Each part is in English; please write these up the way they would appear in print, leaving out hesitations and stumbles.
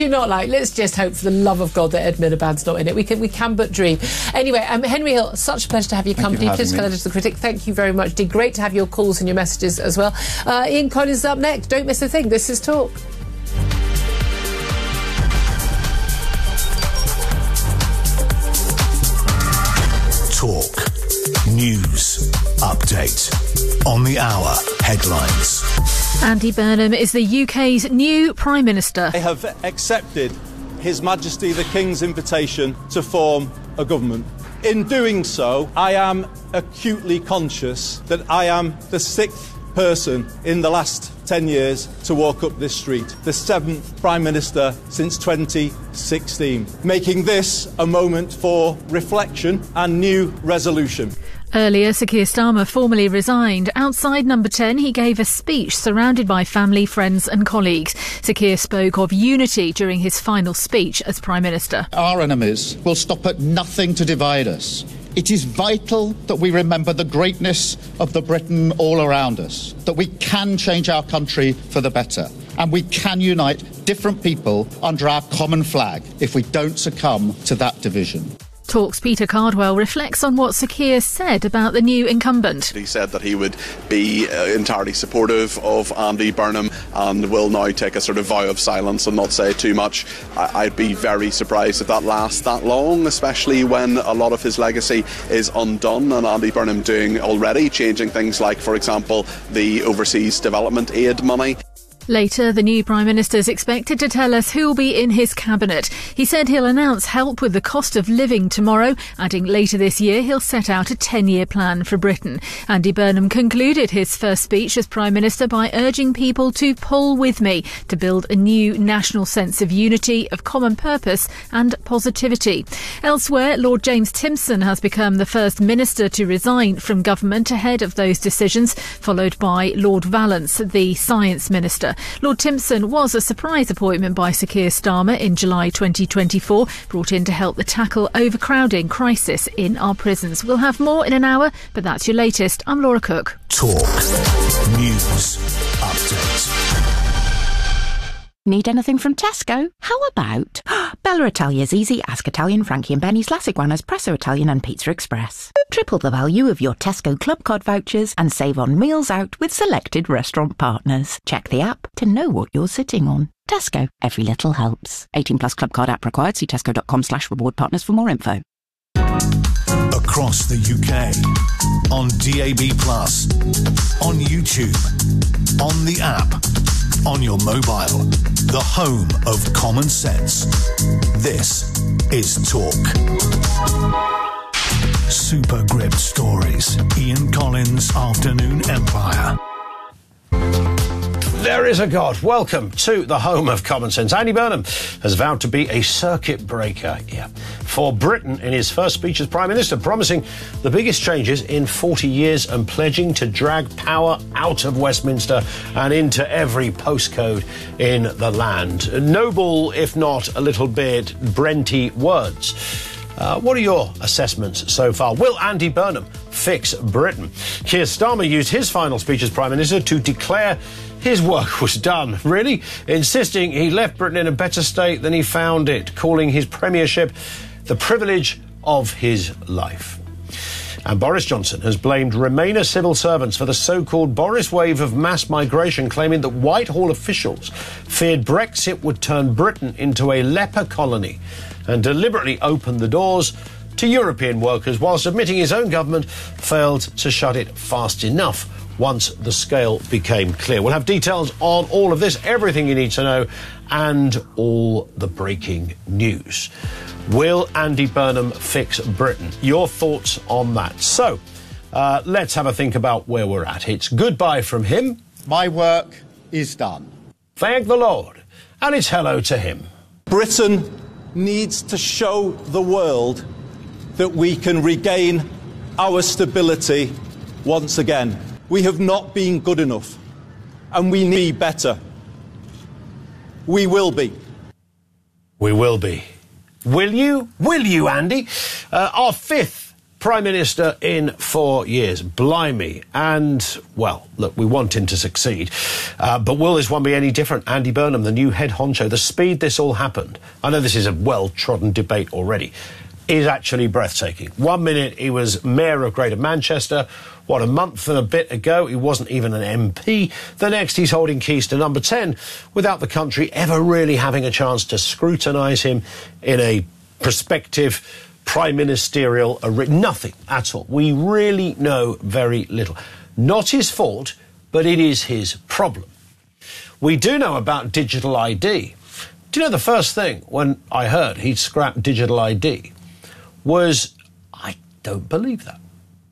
You're not like, let's just hope for the love of God that Ed Miliband's not in it. We can but dream. Anyway, Henry Hill, such a pleasure to have your company. Political editor of The Critic, thank you very much. Indeed, great to have your calls and your messages as well. Ian Collins is up next. Don't miss a thing. This is Talk. Talk. News. Update. On the hour. Headlines. Andy Burnham is the UK's new Prime Minister. I have accepted His Majesty the King's invitation to form a government. In doing so, I am acutely conscious that I am the sixth person in the last 10 years to walk up this street, the seventh Prime Minister since 2016, making this a moment for reflection and new resolution. Earlier, Sir Keir Starmer formally resigned. Outside Number 10, he gave a speech surrounded by family, friends and colleagues. Sir Keir spoke of unity during his final speech as Prime Minister. Our enemies will stop at nothing to divide us. It is vital that we remember the greatness of the Britain all around us, that we can change our country for the better, and we can unite different people under our common flag if we don't succumb to that division. Talk's Peter Cardwell reflects on what Sir Keir said about the new incumbent. He said that he would be entirely supportive of Andy Burnham and will now take a sort of vow of silence and not say too much. I'd be very surprised if that lasts that long, especially when a lot of his legacy is undone and Andy Burnham doing already changing things like, for example, the overseas development aid money. Later, the new Prime Minister is expected to tell us who'll be in his cabinet. He said he'll announce help with the cost of living tomorrow, adding later this year he'll set out a 10-year plan for Britain. Andy Burnham concluded his first speech as Prime Minister by urging people to pull with me to build a new national sense of unity, of common purpose and positivity. Elsewhere, Lord James Timpson has become the first minister to resign from government ahead of those decisions, followed by Lord Vallance, the Science Minister. Lord Timpson was a surprise appointment by Sir Keir Starmer in July 2024, brought in to help the tackle overcrowding crisis in our prisons. We'll have more in an hour, but that's your latest. I'm Laura Cook. Talk. News. Update. Need anything from Tesco? How about Bella Italia's Easy, Ask Italian, Frankie and Benny's, Las Iguanas, Presso Italian and Pizza Express. Triple the value of your Tesco Club Card vouchers and save on meals out with selected restaurant partners. Check the app to know what you're sitting on. Tesco. Every little helps. 18 plus Club Card app required. See tesco.com/reward partners for more info. Across the UK. On DAB+. On YouTube. On the app. On your mobile. The home of common sense. This is Talk. Super Gripped Stories. Ian Collins' Afternoon Empire. There is a God. Welcome to the home of common sense. Andy Burnham has vowed to be a circuit breaker for Britain in his first speech as Prime Minister, promising the biggest changes in 40 years and pledging to drag power out of Westminster and into every postcode in the land. Noble, if not a little bit Brenty words. What are your assessments so far? Will Andy Burnham fix Britain? Keir Starmer used his final speech as Prime Minister to declare his work was done, really, insisting he left Britain in a better state than he found it, calling his premiership the privilege of his life. And Boris Johnson has blamed Remainer civil servants for the so-called Boris wave of mass migration, claiming that Whitehall officials feared Brexit would turn Britain into a leper colony and deliberately opened the doors to European workers, whilst admitting his own government failed to shut it fast enough once the scale became clear. We'll have details on all of this, everything you need to know, and all the breaking news. Will Andy Burnham fix Britain? Your thoughts on that. So, let's have a think about where we're at. It's goodbye from him. My work is done. Thank the Lord. And it's hello to him. Britain needs to show the world that we can regain our stability once again. We have not been good enough, and we need better. We will be. We will be. Will you? Will you, Andy? Our fifth Prime Minister in 4 years. Blimey. And, well, look, we want him to succeed. But will this one be any different? Andy Burnham, the new head honcho, the speed this all happened, I know this is a well-trodden debate already, is actually breathtaking. 1 minute he was Mayor of Greater Manchester. What, a month and a bit ago he wasn't even an MP. The next he's holding keys to number 10 without the country ever really having a chance to scrutinise him in a prospective prime ministerial nothing at all. We really know very little. Not his fault, but it is his problem. We do know about digital ID. Do you know the first thing when I heard he'd scrapped digital ID was, I don't believe that.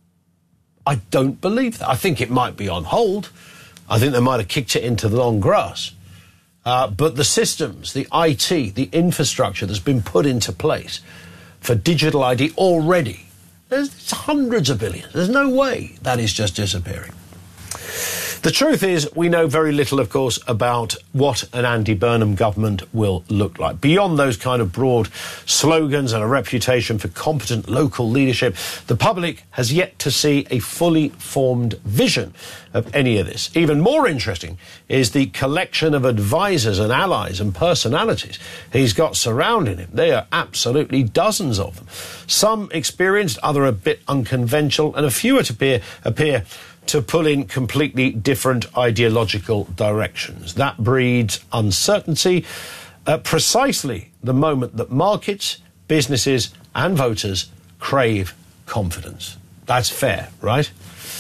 I don't believe that. I think it might be on hold. I think they might have kicked it into the long grass. But the systems, the IT, the infrastructure that's been put into place for digital ID already, it's hundreds of billions. There's no way that is just disappearing. The truth is, we know very little, of course, about what an Andy Burnham government will look like. Beyond those kind of broad slogans and a reputation for competent local leadership, the public has yet to see a fully formed vision of any of this. Even more interesting is the collection of advisors and allies and personalities he's got surrounding him. There are absolutely dozens of them. Some experienced, other a bit unconventional, and a few appear to pull in completely different ideological directions. That breeds uncertainty at precisely the moment that markets, businesses and voters crave confidence. That's fair, right?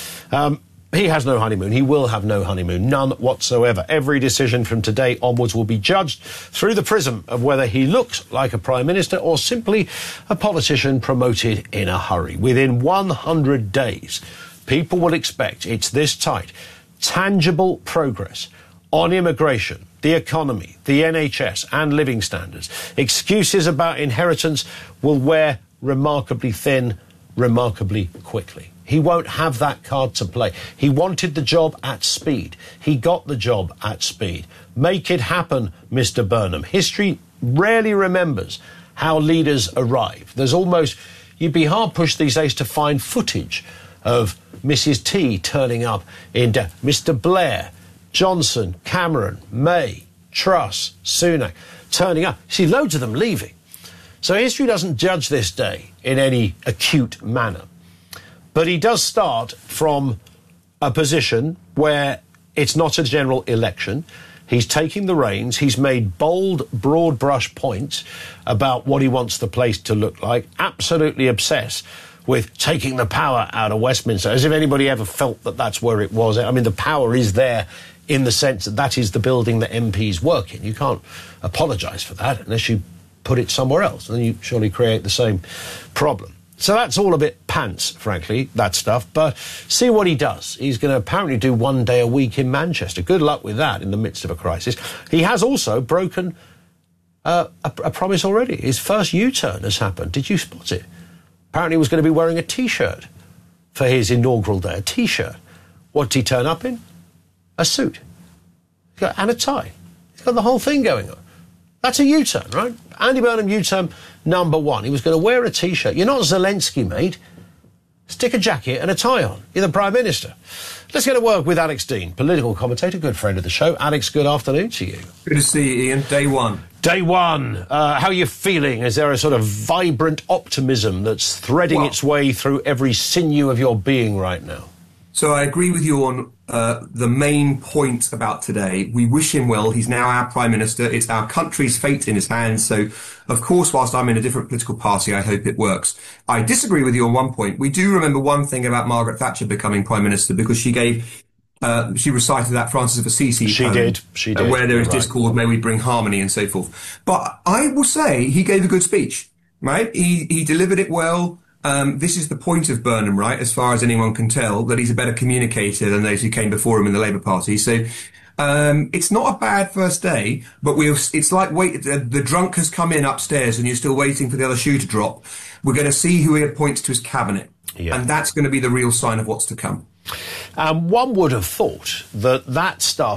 He has no honeymoon. He will have no honeymoon, none whatsoever. Every decision from today onwards will be judged through the prism of whether he looks like a prime minister or simply a politician promoted in a hurry. Within 100 days, people will expect it's this tight, tangible progress on immigration, the economy, the NHS and living standards. Excuses about inheritance will wear remarkably thin, remarkably quickly. He won't have that card to play. He wanted the job at speed. He got the job at speed. Make it happen, Mr. Burnham. History rarely remembers how leaders arrive. You'd be hard-pushed these days to find footage of Mrs. T turning up in Mr. Blair, Johnson, Cameron, May, Truss, Sunak turning up. See, loads of them leaving. So history doesn't judge this day in any acute manner. But he does start from a position where it's not a general election. He's taking the reins. He's made bold, broad brush points about what he wants the place to look like. Absolutely obsessed with taking the power out of Westminster, as if anybody ever felt that that's where it was. I mean, the power is there in the sense that that is the building that MPs work in. You can't apologise for that unless you put it somewhere else, and then you surely create the same problem. So that's all a bit pants, frankly, that stuff. But see what he does. He's going to apparently do 1 day a week in Manchester. Good luck with that in the midst of a crisis. He has also broken a promise already. His first U-turn has happened. Did you spot it? Apparently he was going to be wearing a T-shirt for his inaugural day. A T-shirt. What did he turn up in? A suit. And a tie. He's got the whole thing going on. That's a U-turn, right? Andy Burnham U-turn number 1. He was going to wear a T-shirt. You're not Zelensky, mate. Stick a jacket and a tie on. You're the Prime Minister. Let's get to work with Alex Dean, political commentator, good friend of the show. Alex, good afternoon to you. Good to see you, Ian. Day one. Day one. How are you feeling? Is there a sort of vibrant optimism that's threading its way through every sinew of your being right now? So I agree with you on the main point about today. We wish him well. He's now our Prime Minister. It's our country's fate in his hands. So, of course, whilst I'm in a different political party, I hope it works. I disagree with you on one point. We do remember one thing about Margaret Thatcher becoming Prime Minister because she recited that Francis of Assisi poem. She did. Where there is discord, may we bring harmony and so forth. But I will say he gave a good speech, right? He delivered it well. This is the point of Burnham, right, as far as anyone can tell, that he's a better communicator than those who came before him in the Labour Party. So it's not a bad first day, but it's like the drunk has come in upstairs and you're still waiting for the other shoe to drop. We're going to see who he appoints to his cabinet. Yeah. And that's going to be the real sign of what's to come. One would have thought that stuff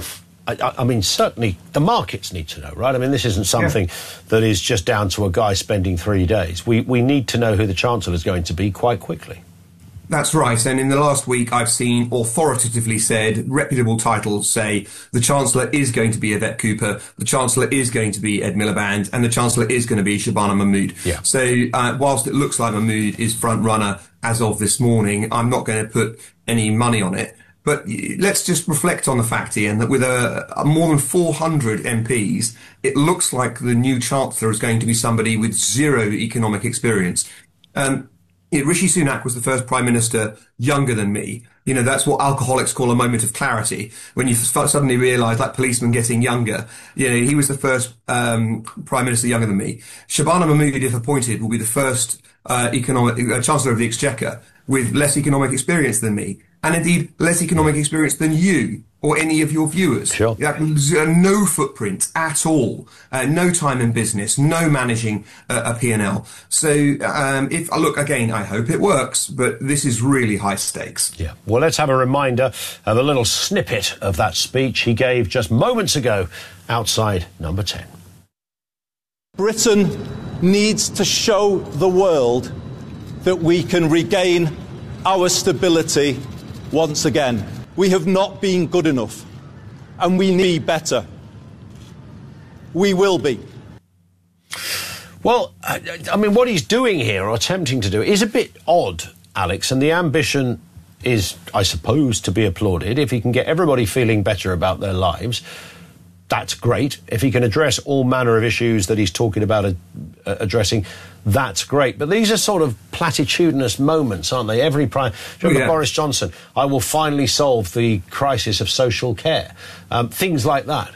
I mean, certainly the markets need to know, right? I mean, this isn't something that is just down to a guy spending 3 days. We need to know who the Chancellor is going to be quite quickly. That's right. And in the last week, I've seen authoritatively said, reputable titles say, the Chancellor is going to be Yvette Cooper, the Chancellor is going to be Ed Miliband, and the Chancellor is going to be Shabana Mahmood. Yeah. So whilst it looks like Mahmood is front runner as of this morning, I'm not going to put any money on it. But let's just reflect on the fact, Ian, that with more than 400 MPs, it looks like the new Chancellor is going to be somebody with zero economic experience. Rishi Sunak was the first Prime Minister younger than me. You know, that's what alcoholics call a moment of clarity. When you suddenly realise, like policemen getting younger, you know, he was the first Prime Minister younger than me. Shabana Mahmood, if appointed, will be the first Chancellor of the Exchequer with less economic experience than me. And indeed, less economic experience than you or any of your viewers. Sure. No footprint at all. No time in business. No managing a P&L. So, look, again, I hope it works, but this is really high stakes. Yeah. Well, let's have a reminder of a little snippet of that speech he gave just moments ago outside Number 10. Britain needs to show the world that we can regain our stability once again. We have not been good enough, and we need to be better. We will be. Well, I mean, what he's doing here, or attempting to do, is a bit odd, Alex, and the ambition is, I suppose, to be applauded. If he can get everybody feeling better about their lives, that's great. If he can address all manner of issues that he's talking about addressing, that's great. But these are sort of platitudinous moments, aren't they? Remember Boris Johnson, I will finally solve the crisis of social care. Things like that.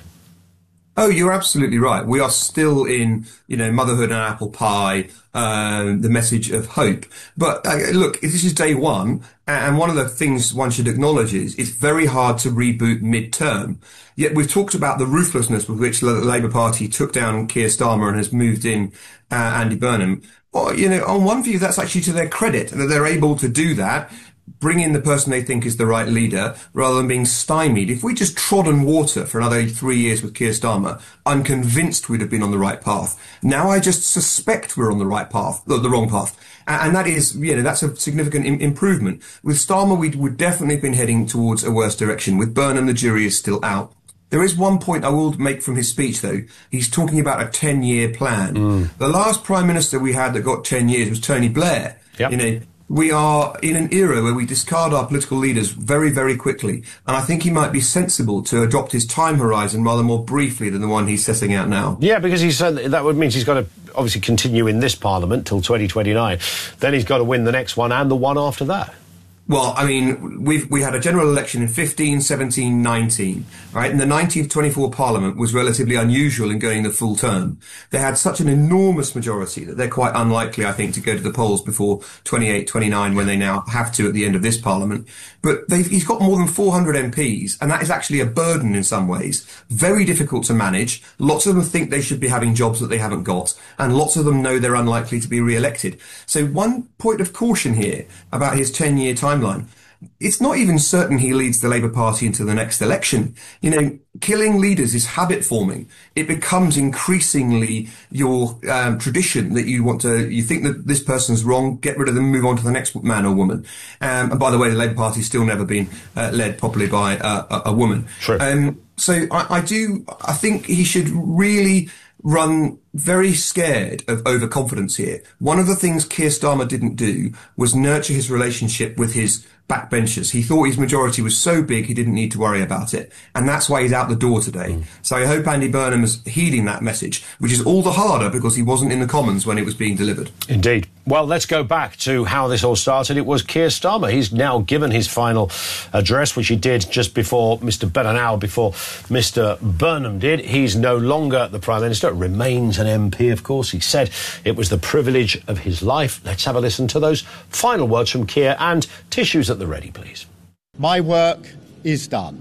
Oh, you're absolutely right. We are still in, motherhood and apple pie, the message of hope. But look, this is day one, and one of the things one should acknowledge is it's very hard to reboot mid-term. Yet we've talked about the ruthlessness with which the Labour Party took down Keir Starmer and has moved in Andy Burnham. Well, on one view, that's actually to their credit that they're able to do that, bring in the person they think is the right leader, rather than being stymied. If we just trod on water for another 3 years with Keir Starmer, I'm convinced we'd have been on the right path. Now I just suspect we're on the right path, the wrong path. And that is, that's a significant improvement. With Starmer, we would definitely have been heading towards a worse direction. With Burnham, the jury is still out. There is one point I will make from his speech, though. He's talking about a 10-year plan. The last Prime Minister we had that got 10 years was Tony Blair. Yep. We are in an era where we discard our political leaders very, very quickly. And I think he might be sensible to adopt his time horizon rather more briefly than the one he's setting out now. Yeah, because he said that means he's got to obviously continue in this Parliament till 2029. Then he's got to win the next one and the one after that. Well, I mean, we had a general election in 15, 17, 19, right? And the 1924 Parliament was relatively unusual in going the full term. They had such an enormous majority that they're quite unlikely, I think, to go to the polls before 28, 29, when they now have to at the end of this Parliament. But he's got more than 400 MPs, and that is actually a burden in some ways. Very difficult to manage. Lots of them think they should be having jobs that they haven't got, and lots of them know they're unlikely to be re-elected. So one point of caution here about his 10-year timeline. It's not even certain he leads the Labour Party into the next election. Killing leaders is habit forming. It becomes increasingly your tradition that you think that this person's wrong, get rid of them, move on to the next man or woman. And by the way, the Labour Party's still never been led properly by a woman. True. So I think he should really run very scared of overconfidence here. One of the things Keir Starmer didn't do was nurture his relationship with his backbenchers. He thought his majority was so big he didn't need to worry about it. And that's why he's out the door today. So I hope Andy Burnham is heeding that message, which is all the harder because he wasn't in the Commons when it was being delivered. Indeed. Well, let's go back to how this all started. It was Keir Starmer. He's now given his final address, which he did just before an hour before Mr. Burnham did. He's no longer the Prime Minister, remains an MP, of course. He said it was the privilege of his life. Let's have a listen to those final words from Keir, and tissues at the ready, please. My work is done.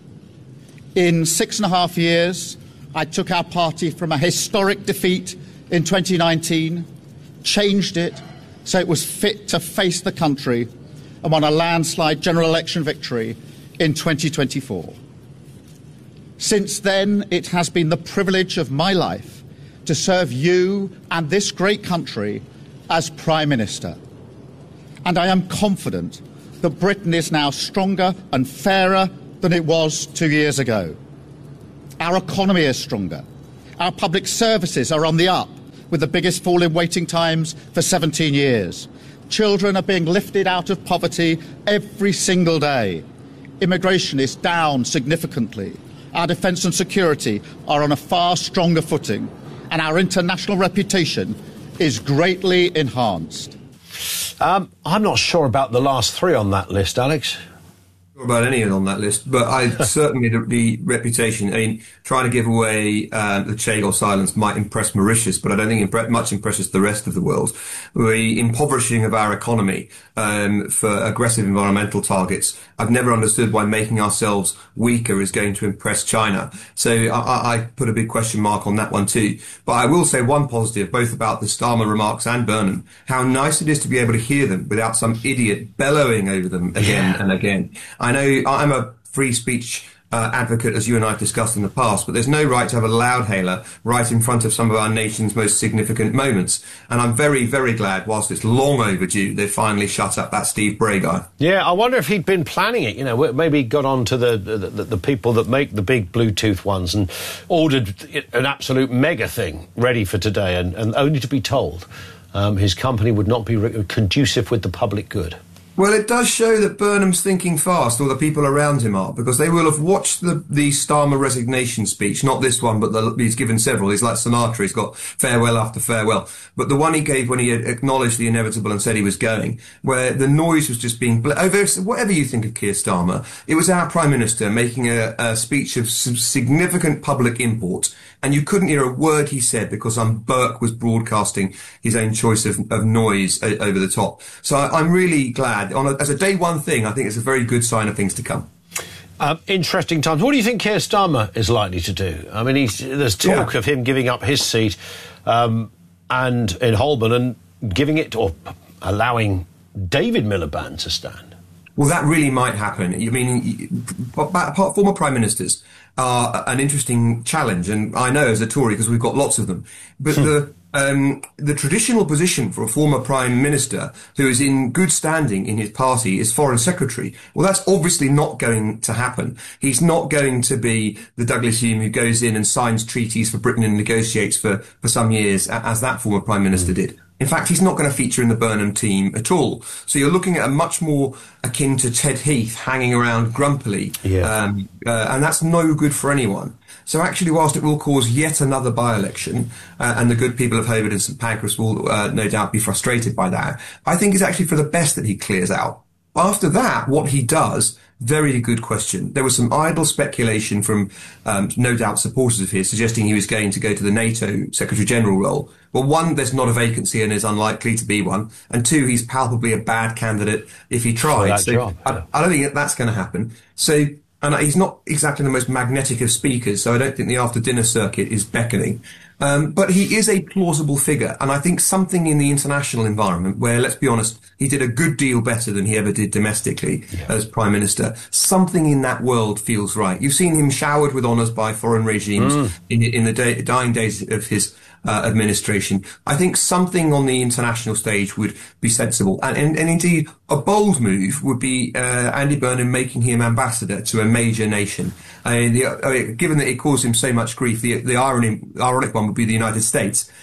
In 6.5 years, I took our party from a historic defeat in 2019, changed it so it was fit to face the country, and won a landslide general election victory in 2024. Since then, it has been the privilege of my life to serve you and this great country as Prime Minister. And I am confident that Britain is now stronger and fairer than it was 2 years ago. Our economy is stronger. Our public services are on the up, with the biggest fall in waiting times for 17 years. Children are being lifted out of poverty every single day. Immigration is down significantly. Our defence and security are on a far stronger footing, and our international reputation is greatly enhanced. I'm not sure about the last three on that list, Alex. About anyone on that list, but I certainly the reputation. I mean, trying to give away the Chagos silence might impress Mauritius, but I don't think much impresses the rest of the world. The impoverishing of our economy for aggressive environmental targets. I've never understood why making ourselves weaker is going to impress China. So I put a big question mark on that one too. But I will say one positive, both about the Starmer remarks and Burnham, how nice it is to be able to hear them without some idiot bellowing over them again and again. I know I'm a free speech advocate, as you and I have discussed in the past, but there's no right to have a loudhailer right in front of some of our nation's most significant moments. And I'm very, very glad, whilst it's long overdue, they finally shut up that Steve Bray guy. Yeah, I wonder if he'd been planning it. You know, maybe he got on to the people that make the big Bluetooth ones and ordered an absolute mega thing ready for today, and only to be told his company would not be conducive with the public good. Well, it does show that Burnham's thinking fast, or the people around him are, because they will have watched the Starmer resignation speech, not this one, but he's given several. He's like Sinatra, he's got farewell after farewell. But the one he gave when he acknowledged the inevitable and said he was going, where the noise was just being... whatever you think of Keir Starmer, it was our Prime Minister making a speech of some significant public import, and you couldn't hear a word he said because Burke was broadcasting his own choice of noise over the top. So I'm really glad. As a day one thing, I think it's a very good sign of things to come. Interesting times. What do you think Keir Starmer is likely to do? I mean, there's talk of him giving up his seat and in Holborn and giving it, or allowing David Miliband to stand. Well, that really might happen. I mean, former Prime Ministers are an interesting challenge, and I know as a Tory, because we've got lots of them, but the traditional position for a former Prime Minister who is in good standing in his party is Foreign Secretary. Well, that's obviously not going to happen. He's not going to be the Douglas Hume who goes in and signs treaties for Britain and negotiates for some years, as that former Prime Minister did. In fact, he's not going to feature in the Burnham team at all. So you're looking at a much more akin to Ted Heath hanging around grumpily. Yeah. And that's no good for anyone. So actually, whilst it will cause yet another by-election, and the good people of Holborn and St Pancras will no doubt be frustrated by that, I think it's actually for the best that he clears out. After that, what he does, very good question. There was some idle speculation from no doubt supporters of his suggesting he was going to go to the NATO Secretary-General role. Well, one, there's not a vacancy and is unlikely to be one. And two, he's palpably a bad candidate if he tried. So I don't think that's going to happen. So, and he's not exactly the most magnetic of speakers, so I don't think the after-dinner circuit is beckoning. But he is a plausible figure, and I think something in the international environment where, let's be honest, he did a good deal better than he ever did domestically as Prime Minister. Something in that world feels right. You've seen him showered with honours by foreign regimes in the dying days of his administration. I think something on the international stage would be sensible. And indeed, a bold move would be Andy Burnham making him ambassador to a major nation. Given that it caused him so much grief, the ironic one would be the United States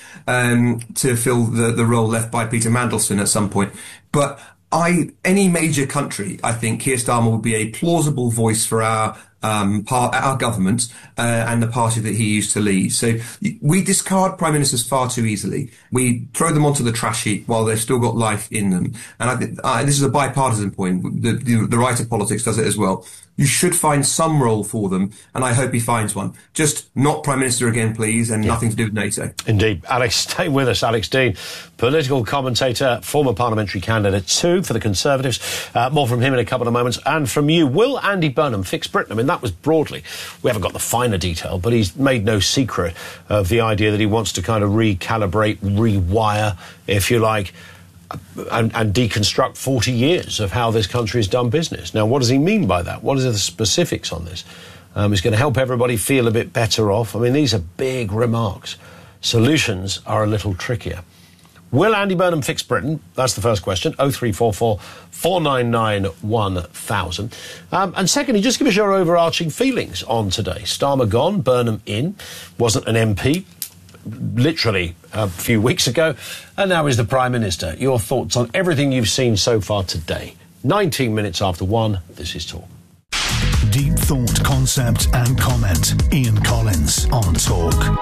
to fill the role left by Peter Mandelson at some point. But any major country, I think Keir Starmer would be a plausible voice for our government and the party that he used to lead. So we discard prime ministers far too easily. We throw them onto the trash heap while they've still got life in them. And I think this is a bipartisan point. The right of politics does it as well. You should find some role for them, and I hope he finds one. Just not Prime Minister again, please, and nothing to do with NATO. Indeed. Alex, stay with us. Alex Dean, political commentator, former parliamentary candidate too for the Conservatives. More from him in a couple of moments. And from you, will Andy Burnham fix Britain? I mean, that was broadly. We haven't got the finer detail, but he's made no secret of the idea that he wants to kind of recalibrate, rewire, if you like, and deconstruct 40 years of how this country has done business. Now, what does he mean by that? What are the specifics on this? It's going to help everybody feel a bit better off. I mean, these are big remarks. Solutions are a little trickier. Will Andy Burnham fix Britain? That's the first question. 0344 499 1000. And secondly, just give us your overarching feelings on today. Starmer gone, Burnham in. Wasn't an MP literally a few weeks ago, and now is the Prime Minister. Your thoughts on everything you've seen so far today. 19 minutes after 1, this is Talk. Deep thought, concept and comment. Ian Collins on Talk.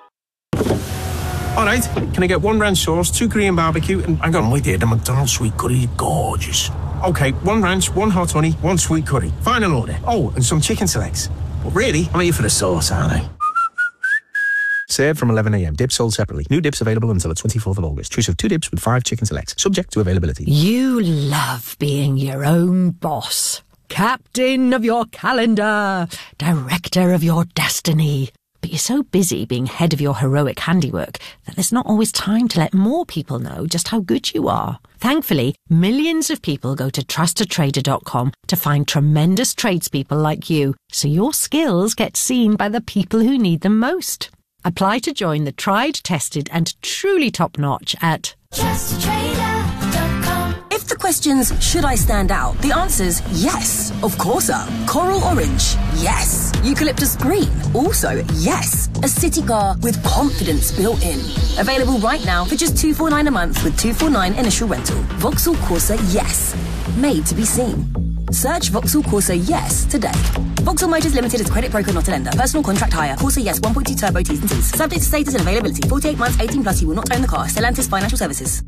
All right, can I get 1 ranch sauce, 2 Korean barbecue, and hang on, wait there, the McDonald's sweet curry is gorgeous. OK, 1 ranch, 1 hot honey, 1 sweet curry. Final order. Oh, and some chicken selects. But really, I'm here for the sauce, aren't I? Served from 11 a.m. Dips sold separately. New dips available until the 24th of August. Choose of 2 dips with 5 chicken selects. Subject to availability. You love being your own boss. Captain of your calendar. Director of your destiny. But you're so busy being head of your heroic handiwork that there's not always time to let more people know just how good you are. Thankfully, millions of people go to trustatrader.com to find tremendous tradespeople like you, so your skills get seen by the people who need them most. Apply to join the tried, tested and truly top-notch at trustatrader.com. If the question's, should I stand out? The answer's yes, of course so. Coral orange, yes. Eucalyptus green, also yes. A city car with confidence built in. Available right now for just $249 a month with $249 initial rental. Vauxhall Corsa yes. Made to be seen. Search Vauxhall Corsa yes today. Vauxhall Motors Limited is credit broker, not a lender. Personal contract hire. Corsa yes 1.2 turbo T's and C's. Subject to status and availability. 48 months, 18 plus. You will not own the car. Stellantis Financial Services.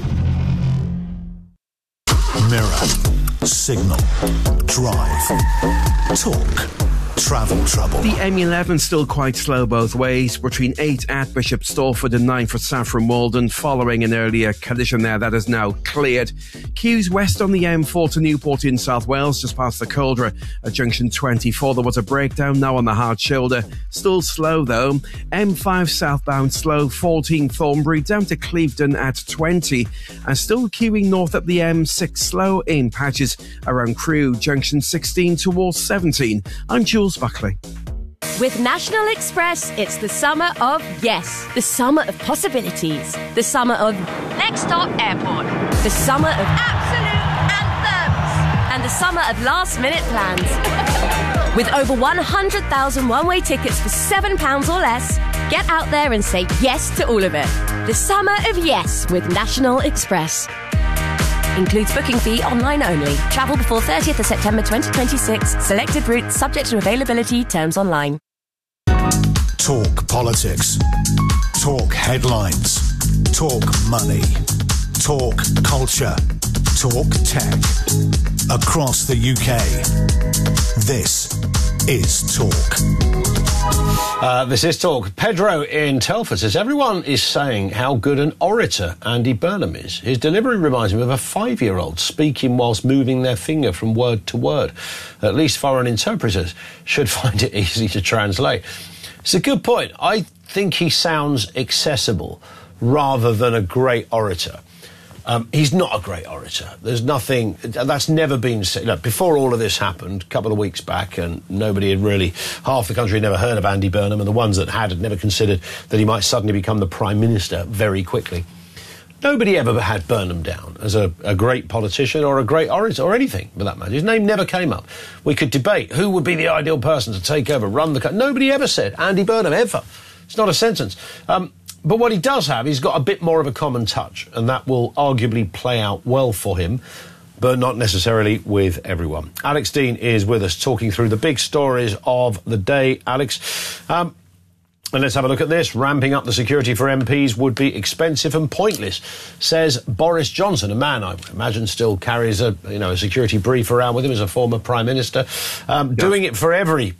Mirror, Signal, Drive, Talk, Travel Trouble. The M11 still quite slow both ways, between 8 at Bishop Stortford and 9 for Saffron Walden, following an earlier collision there that is now cleared. Queues west on the M4 to Newport in South Wales, just past the Caldera at junction 24. There was a breakdown now on the hard shoulder. Still slow though. M5 southbound slow, 14 Thornbury down to Clevedon at 20. And still queuing north up the M6 slow in patches around Crewe, junction 16 towards 17. I'm Jules Buckley. With National Express, it's the summer of yes. The summer of possibilities. The summer of next stop airport. The summer of absolute anthems. And the summer of last-minute plans. With over 100,000 one-way tickets for £7 or less, get out there and say yes to all of it. The summer of yes with National Express. Includes booking fee online only. Travel before 30th of September 2026. Selected routes subject to availability. Terms online. Talk politics. Talk headlines. Talk money. Talk culture. Talk tech. Across the UK. This is Talk. This is Talk. Pedro in Telford says, everyone is saying how good an orator Andy Burnham is. His delivery reminds me of a 5-year-old speaking whilst moving their finger from word to word. At least foreign interpreters should find it easy to translate. It's a good point. I think he sounds accessible rather than a great orator. He's not a great orator. There's nothing... That's never been said. Look, before all of this happened, a couple of weeks back, and nobody had really... Half the country had never heard of Andy Burnham, and the ones that had never considered that he might suddenly become the Prime Minister very quickly. Nobody ever had Burnham down as a great politician or a great orator or anything, for that matter. His name never came up. We could debate who would be the ideal person to take over, run the country. Nobody ever said Andy Burnham, ever. It's not a sentence. But what he does have, he's got a bit more of a common touch, and that will arguably play out well for him, but not necessarily with everyone. Alex Dean is with us, talking through the big stories of the day. Alex, and let's have a look at this. Ramping up the security for MPs would be expensive and pointless, says Boris Johnson, a man I imagine still carries a security brief around with him as a former Prime Minister. Doing it for every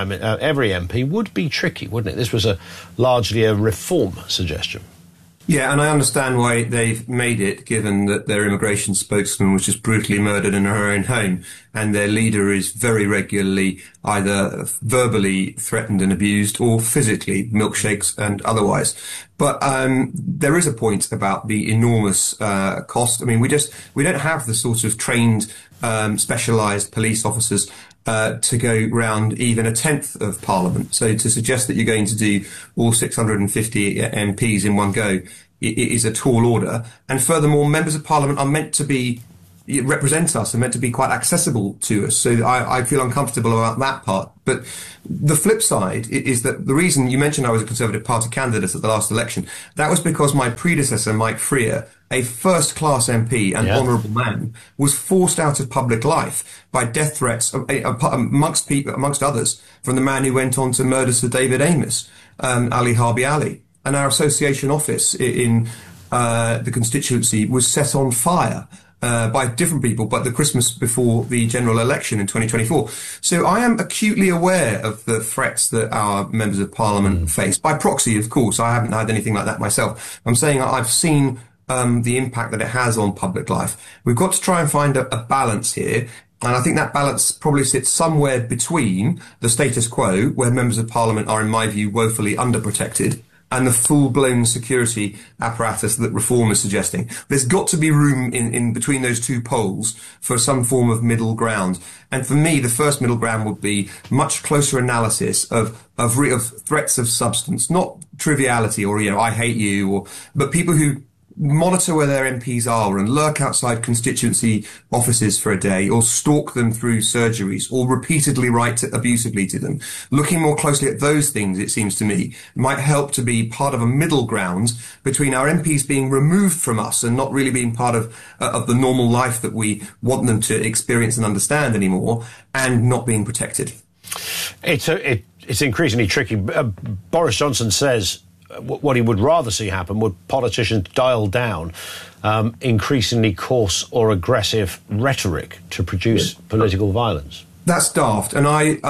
MP would be tricky, wouldn't it? This was largely a reform suggestion. Yeah, and I understand why they've made it, given that their immigration spokesman was just brutally murdered in her own home, and their leader is very regularly either verbally threatened and abused or physically, milkshakes and otherwise. But there is a point about the enormous cost. I mean, we don't have the sort of trained, specialised police officers to go round even a tenth of Parliament. So to suggest that you're going to do all 650 MPs in one go is a tall order. And furthermore, members of Parliament are meant to be represent us and meant to be quite accessible to us. So I feel uncomfortable about that part. But the flip side is that the reason you mentioned I was a Conservative Party candidate at the last election, that was because my predecessor, Mike Freer, a first-class MP and honourable man, was forced out of public life by death threats, amongst others, from the man who went on to murder Sir David Amess, Ali Harbi Ali. And our association office in the constituency was set on fire by different people, but the Christmas before the general election in 2024. So I am acutely aware of the threats that our members of Parliament face. By proxy, of course. I haven't had anything like that myself. I'm saying I've seen the impact that it has on public life. We've got to try and find a balance here. And I think that balance probably sits somewhere between the status quo, where members of Parliament are, in my view, woefully underprotected, and the full-blown security apparatus that reform is suggesting. There's got to be room in between those two poles for some form of middle ground. And for me, the first middle ground would be much closer analysis of threats of substance, not triviality or, I hate you, but people who monitor where their MPs are and lurk outside constituency offices for a day, or stalk them through surgeries, or repeatedly write abusively to them. Looking more closely at those things, it seems to me, might help to be part of a middle ground between our MPs being removed from us and not really being part of the normal life that we want them to experience and understand anymore, and not being protected. It's increasingly tricky. Boris Johnson says what he would rather see happen would politicians dial down increasingly coarse or aggressive rhetoric to produce political violence. That's daft. And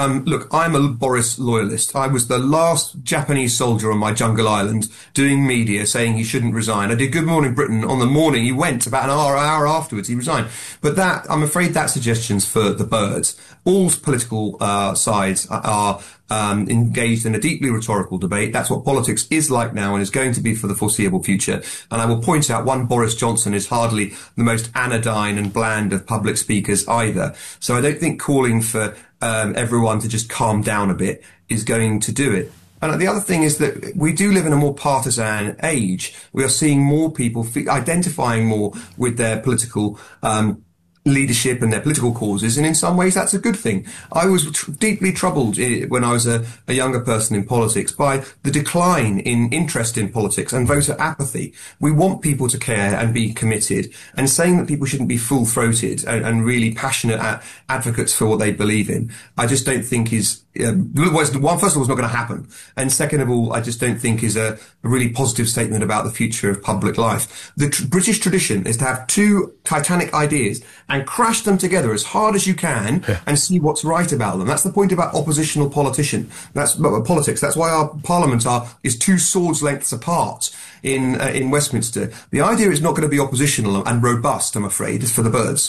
I'm a Boris loyalist. I was the last Japanese soldier on my jungle island doing media saying he shouldn't resign. I did Good Morning Britain on the morning he went. About an hour afterwards, he resigned. But I'm afraid that suggestion's for the birds. All political sides are engaged in a deeply rhetorical debate. That's what politics is like now and is going to be for the foreseeable future. And I will point out one Boris Johnson is hardly the most anodyne and bland of public speakers either. So I don't think calling for everyone to just calm down a bit is going to do it. And the other thing is that we do live in a more partisan age. We are seeing more people identifying more with their political leadership and their political causes, and in some ways that's a good thing. I was deeply troubled when I was a younger person in politics by the decline in interest in politics and voter apathy. We want people to care and be committed, and saying that people shouldn't be full-throated and really passionate advocates for what they believe in, I just don't think is first of all, it's not going to happen. And second of all, I just don't think is a really positive statement about the future of public life. The British tradition is to have two titanic ideas and crash them together as hard as you can and see what's right about them. That's the point about oppositional politics. That's why our parliament is two swords lengths apart in Westminster. The idea is not going to be oppositional and robust, I'm afraid. It's for the birds.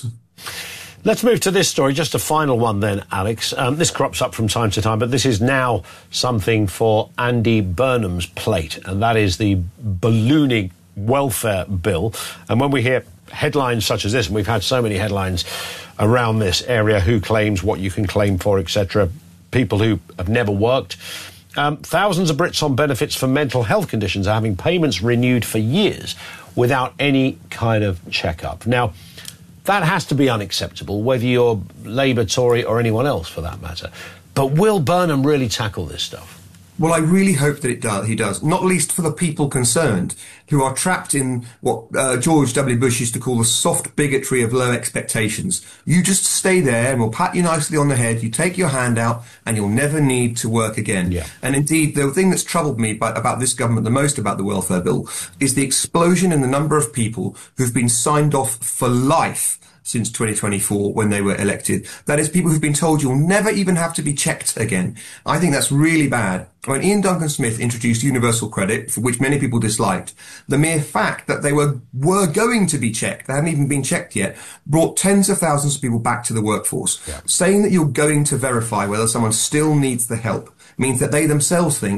Let's move to this story, just a final one then, Alex. This crops up from time to time, but this is now something for Andy Burnham's plate, and that is the ballooning welfare bill. And when we hear headlines such as this, and we've had so many headlines around this area, who claims what you can claim for, etc., people who have never worked, thousands of Brits on benefits for mental health conditions are having payments renewed for years without any kind of checkup. Now, that has to be unacceptable, whether you're Labour, Tory or anyone else for that matter. But will Burnham really tackle this stuff? Well, I really hope that he does, not least for the people concerned, who are trapped in what George W. Bush used to call the soft bigotry of low expectations. You just stay there and we'll pat you nicely on the head, you take your hand out, and you'll never need to work again. Yeah. And indeed, the thing that's troubled me about this government the most about the welfare bill is the explosion in the number of people who've been signed off for life since 2024 when they were elected. That is, people who've been told you'll never even have to be checked again. I think that's really bad. When Ian Duncan Smith introduced universal credit, for which many people disliked, the mere fact that they were going to be checked, they hadn't even been checked yet, brought tens of thousands of people back to the workforce. Yeah. Saying that you're going to verify whether someone still needs the help means that they themselves think,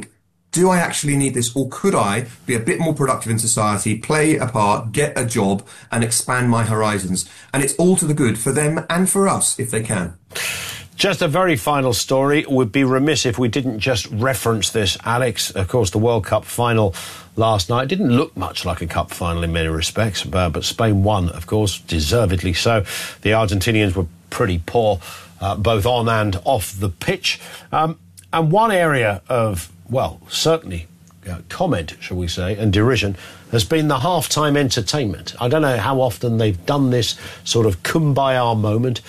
do I actually need this, or could I be a bit more productive in society, play a part, get a job, and expand my horizons? And it's all to the good for them and for us, if they can. Just a very final story. We'd be remiss if we didn't just reference this, Alex. Of course, the World Cup final last night didn't look much like a cup final in many respects, but Spain won, of course, deservedly so. The Argentinians were pretty poor, both on and off the pitch. And one area of, well, certainly comment, shall we say, and derision has been the half-time entertainment. I don't know how often they've done this sort of kumbaya moment.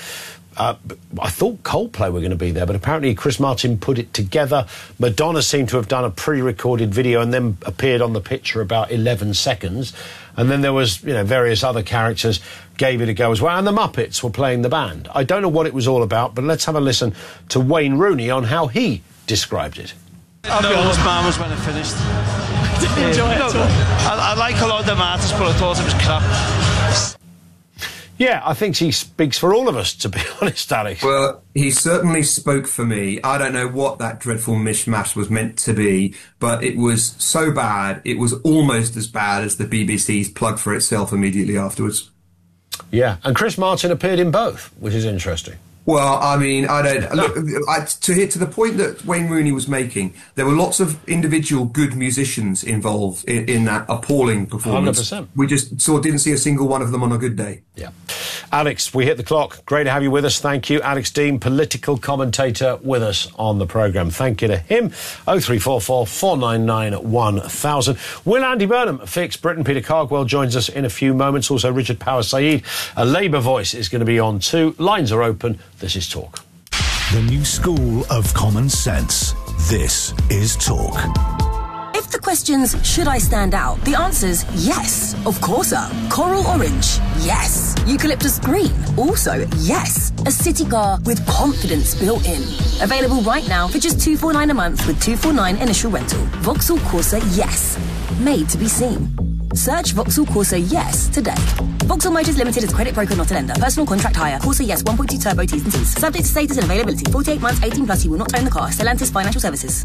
I thought Coldplay were going to be there, but apparently Chris Martin put it together. Madonna seemed to have done a pre-recorded video and then appeared on the picture about 11 seconds. And then there was, various other characters gave it a go as well. And the Muppets were playing the band. I don't know what it was all about, but let's have a listen to Wayne Rooney on how he described it. I'll be honest, man, was when it finished. I didn't enjoy it at all. I like a lot of the artists, but I thought it was crap. Yeah, I think he speaks for all of us, to be honest, Alex. Well, he certainly spoke for me. I don't know what that dreadful mishmash was meant to be, but it was so bad, it was almost as bad as the BBC's plug for itself immediately afterwards. Yeah, and Chris Martin appeared in both, which is interesting. Well, I mean, I don't look to the point that Wayne Rooney was making. There were lots of individual good musicians involved in that appalling performance. 100%. We just didn't see a single one of them on a good day. Yeah, Alex, we hit the clock. Great to have you with us. Thank you, Alex Dean, political commentator, with us on the programme. Thank you to him. 0344 499 1000. Will Andy Burnham fix Britain? Peter Cardwell joins us in a few moments. Also, Richard Power Said, a Labour voice, is going to be on too. Lines are open. This is Talk. The new school of common sense. This is Talk. If the question's, should I stand out? The answer's yes, of course. Coral orange, yes. Eucalyptus green, also yes. A city car with confidence built in. Available right now for just $249 a month with $249 initial rental. Vauxhall Corsa, yes. Made to be seen. Search Vauxhall Corsa Yes today. Vauxhall Motors Limited is a credit broker, not a lender. Personal contract hire. Corsa Yes 1.2 turbo T's and C's. Subject to status and availability. 48 months, 18 plus. You will not own the car. Stellantis Financial Services.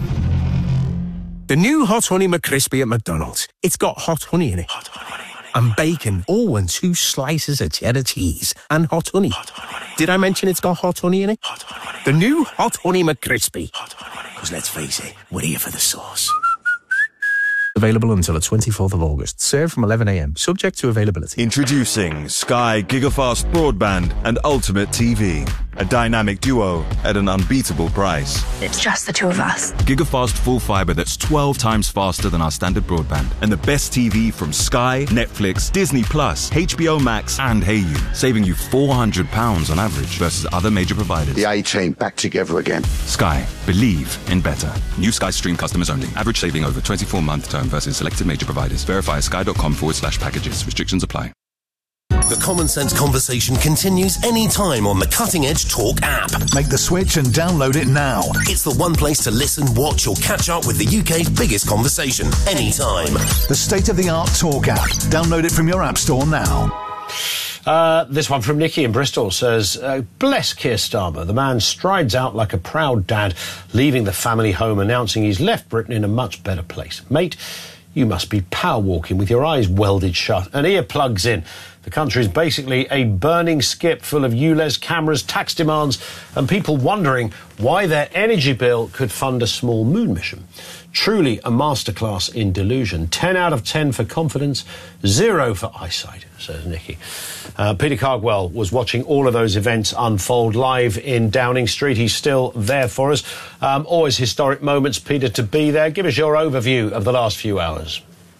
The new Hot Honey McCrispy at McDonald's. It's got hot honey in it. Hot honey. And bacon. Oh, and 2 slices of cheddar cheese. And hot honey. Hot honey. Did I mention it's got hot honey in it? Hot honey. The new Hot Honey McCrispy. Hot honey. Because let's face it, we're here for the sauce. Available until the 24th of August. Served from 11 a.m. Subject to availability. Introducing Sky Gigafast Broadband and Ultimate TV. A dynamic duo at an unbeatable price. It's just the two of us. Gigafast full fibre that's 12 times faster than our standard broadband. And the best TV from Sky, Netflix, Disney+, HBO Max and Hayu. Saving you £400 on average versus other major providers. The A-Team back together again. Sky. Believe in better. New Sky Stream customers only. Average saving over 24-month term versus selected major providers. Verify sky.com/packages. Restrictions apply. The Common Sense conversation continues anytime on the Cutting Edge Talk app. Make the switch and download it now. It's the one place to listen, watch or catch up with the UK's biggest conversation anytime. The state-of-the-art Talk app. Download it from your app store now. This one from Nikki in Bristol says, bless Keir Starmer. The man strides out like a proud dad, leaving the family home, announcing he's left Britain in a much better place. Mate, you must be power walking with your eyes welded shut and earplugs in. The country is basically a burning skip full of ULEZ cameras, tax demands, and people wondering why their energy bill could fund a small moon mission. Truly a masterclass in delusion. 10 out of 10 for confidence, 0 for eyesight, says Nikki. Peter Cardwell was watching all of those events unfold live in Downing Street. He's still there for us. Always historic moments, Peter, to be there. Give us your overview of the last few hours.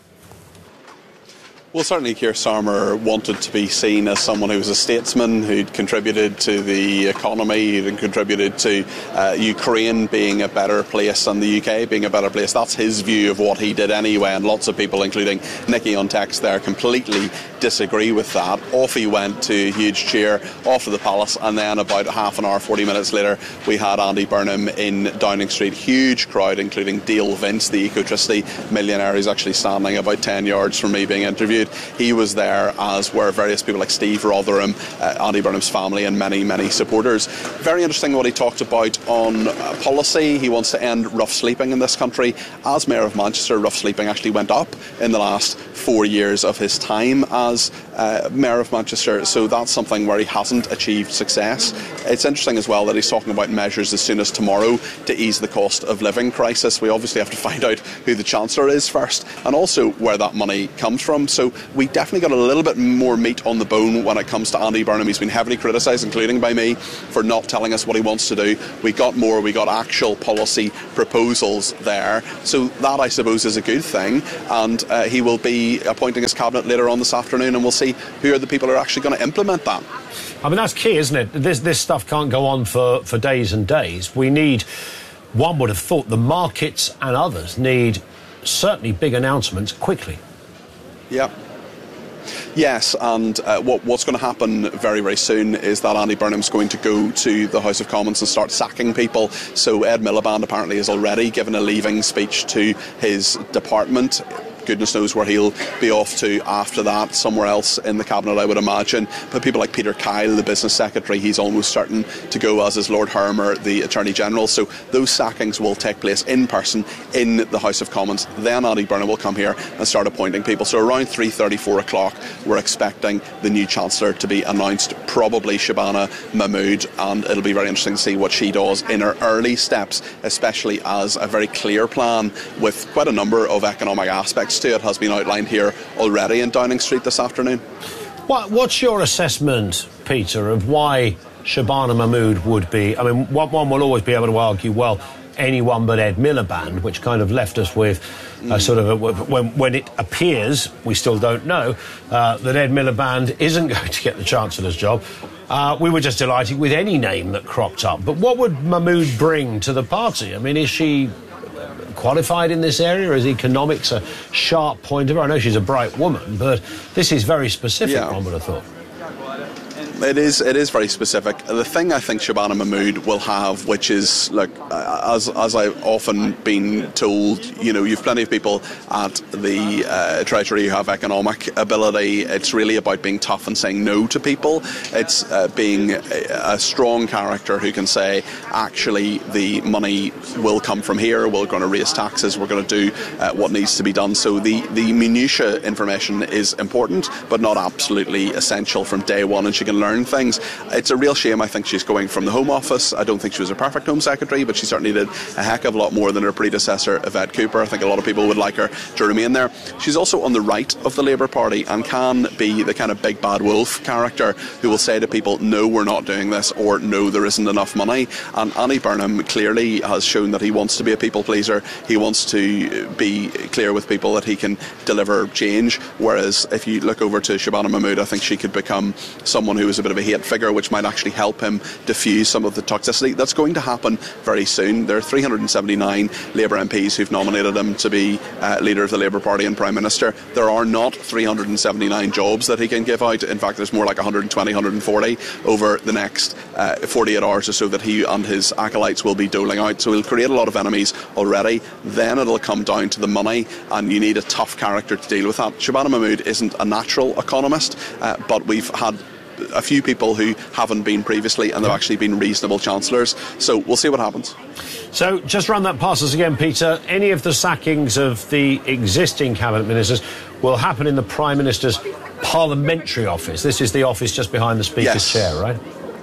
Well, certainly Keir Starmer wanted to be seen as someone who was a statesman, who'd contributed to the economy, who'd contributed to Ukraine being a better place and the UK being a better place. That's his view of what he did anyway, and lots of people, including Nikki on text there, completely disagree with that. Off he went to a huge cheer, off to the palace, and then about half an hour, 40 minutes later, we had Andy Burnham in Downing Street. Huge crowd, including Dale Vince, the ecotricity millionaire, who's actually standing about 10 yards from me being interviewed. Mahmood. He was there, as were various people like Steve Rotherham, Andy Burnham's family, and many, many supporters. Very interesting what he talked about on policy. He wants to end rough sleeping in this country. As Mayor of Manchester, rough sleeping actually went up in the last 4 years of his time as Mayor of Manchester, so that's something where he hasn't achieved success. It's interesting as well that he's talking about measures as soon as tomorrow to ease the cost of living crisis. We obviously have to find out who the Chancellor is first, and also where that money comes from. So we definitely got a little bit more meat on the bone when it comes to Andy Burnham. He's been heavily criticised, including by me, for not telling us what he wants to do. We got actual policy proposals there. So that, I suppose, is a good thing. And he will be appointing his cabinet later on this afternoon, and we'll see who are the people who are actually going to implement that. I mean, that's key, isn't it? This stuff can't go on for days and days. We need, one would have thought, the markets and others need certainly big announcements quickly. Yeah. Yes, and what's going to happen very, very soon is that Andy Burnham's going to go to the House of Commons and start sacking people. So Ed Miliband apparently has already given a leaving speech to his department. Goodness knows where he'll be off to after that, somewhere else in the cabinet, I would imagine. But people like Peter Kyle, the business secretary, he's almost certain to go, as is Lord Hermer, the Attorney General. So those sackings will take place in person in the House of Commons. Then Andy Burnham will come here and start appointing people. So around 3:30, 4 o'clock, we're expecting the new Chancellor to be announced, probably Shabana Mahmood, and it'll be very interesting to see what she does in her early steps, especially as a very clear plan with quite a number of economic aspects to it has been outlined here already in Downing Street this afternoon. What's your assessment, Peter, of why Shabana Mahmood would be? I mean, one will always be able to argue, well, anyone but Ed Miliband, which kind of left us with when it appears, we still don't know, that Ed Miliband isn't going to get the Chancellor's job. We were just delighted with any name that cropped up. But what would Mahmood bring to the party? I mean, is she qualified in this area? Is economics a sharp point of her? I know she's a bright woman, but this is very specific, one would have thought. It is very specific. The thing I think Shabana Mahmood will have, which is, look, as I've often been told, you know, you've plenty of people at the Treasury who have economic ability. It's really about being tough and saying no to people. It's being a strong character who can say, actually, the money will come from here, we're going to raise taxes, we're going to do what needs to be done. So the minutiae information is important, but not absolutely essential from day one, and she can learn things. It's a real shame, I think, she's going from the Home Office. I don't think she was a perfect Home Secretary, but she certainly did a heck of a lot more than her predecessor, Yvette Cooper. I think a lot of people would like her to remain there. She's also on the right of the Labour Party and can be the kind of big bad wolf character who will say to people, no, we're not doing this, or no, there isn't enough money. And Andy Burnham clearly has shown that he wants to be a people pleaser. He wants to be clear with people that he can deliver change, whereas if you look over to Shabana Mahmood, I think she could become someone who is a bit of a hate figure, which might actually help him diffuse some of the toxicity. That's going to happen very soon. There are 379 Labour MPs who've nominated him to be leader of the Labour Party and Prime Minister. There are not 379 jobs that he can give out. In fact, there's more like 120, 140 over the next 48 hours or so that he and his acolytes will be doling out. So he'll create a lot of enemies already. Then it'll come down to the money, and you need a tough character to deal with that. Shabana Mahmood isn't a natural economist, but we've had a few people who haven't been previously, and they've actually been reasonable chancellors. So we'll see what happens. So just run that past us again, Peter. Any of the sackings of the existing cabinet ministers will happen in the Prime Minister's parliamentary office. This is the office just behind the Speaker's chair, right?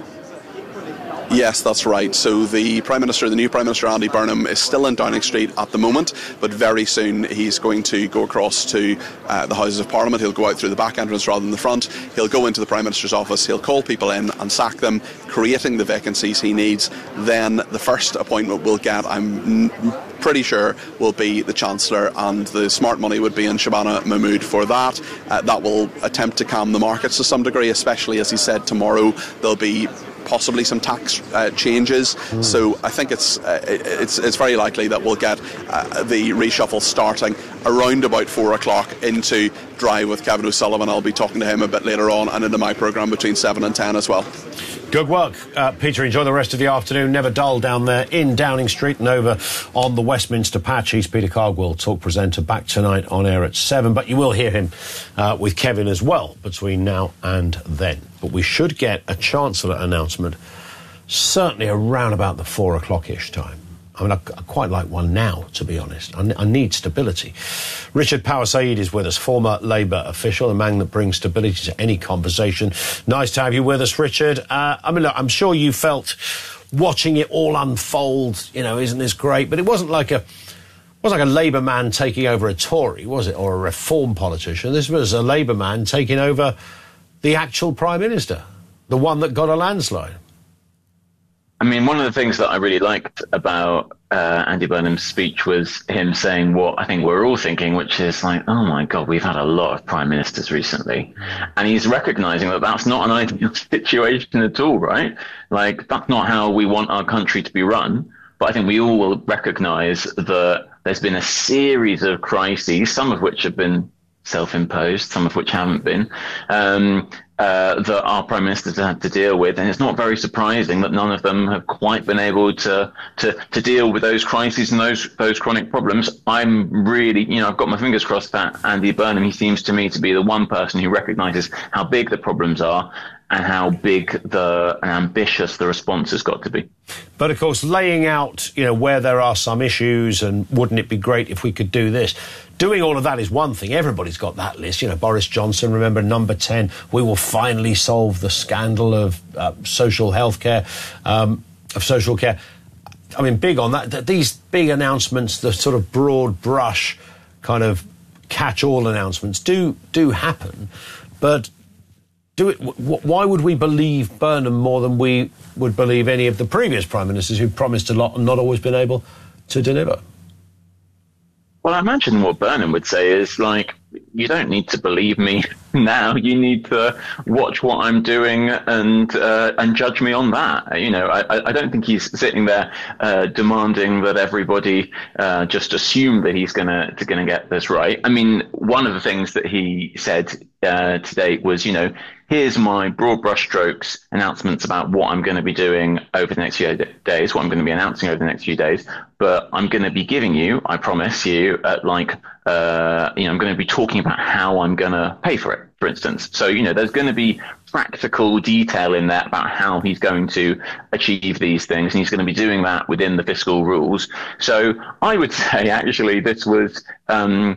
Yes, that's right. So the Prime Minister, the new Prime Minister, Andy Burnham, is still in Downing Street at the moment, but very soon he's going to go across to the Houses of Parliament. He'll go out through the back entrance rather than the front. He'll go into the Prime Minister's office, he'll call people in and sack them, creating the vacancies he needs. Then the first appointment we'll get, I'm pretty sure, will be the Chancellor, and the smart money would be in Shabana Mahmood for that. That will attempt to calm the markets to some degree, especially, as he said, tomorrow there'll be possibly some tax changes. So I think it's very likely that we'll get the reshuffle starting around about 4 o'clock into Drive with Kevin O'Sullivan. I'll be talking to him a bit later on and into my programme between 7 and 10 as well. Good work, Peter. Enjoy the rest of the afternoon. Never dull down there in Downing Street and over on the Westminster Patch. He's Peter Cardwell, talk presenter, back tonight on air at 7. But you will hear him with Kevin as well between now and then. But we should get a Chancellor announcement certainly around about the 4 o'clock-ish time. I mean, I quite like one now, to be honest. I need stability. Richard Power Said is with us, former Labour official, a man that brings stability to any conversation. Nice to have you with us, Richard. I mean, look, I'm sure you felt watching it all unfold, isn't this great? But it wasn't like a Labour man taking over a Tory, was it? Or a Reform politician. This was a Labour man taking over the actual Prime Minister, the one that got a landslide. I mean, one of the things that I really liked about Andy Burnham's speech was him saying what I think we're all thinking, which is like, oh my God, we've had a lot of prime ministers recently. And he's recognising that that's not an ideal situation at all, right? Like, that's not how we want our country to be run. But I think we all will recognise that there's been a series of crises, some of which have been self-imposed, some of which haven't been, that our prime ministers have had to deal with, and it's not very surprising that none of them have quite been able to deal with those crises and those chronic problems. I'm really, I've got my fingers crossed that Andy Burnham, he seems to me to be the one person who recognises how big the problems are and how big and ambitious the response has got to be. But of course, laying out, where there are some issues and wouldn't it be great if we could do this? Doing all of that is one thing. Everybody's got that list. Boris Johnson, remember, number 10, we will finally solve the scandal of social health care, of social care. I mean, big on that. These big announcements, the sort of broad brush kind of catch-all announcements do happen. But why would we believe Burnham more than we would believe any of the previous prime ministers who promised a lot and not always been able to deliver? Well, I imagine what Burnham would say is, like, you don't need to believe me now. You need to watch what I'm doing and judge me on that. I don't think he's sitting there demanding that everybody just assume that he's gonna get this right. I mean, one of the things that he said today was, here's my broad brushstrokes announcements about what I'm going to be doing over the next few days, what I'm going to be announcing over the next few days. But I'm going to be giving you, I promise you, I'm going to be talking about how I'm going to pay for it, for instance. So, there's going to be practical detail in there about how he's going to achieve these things. And he's going to be doing that within the fiscal rules. So I would say, actually, this was him,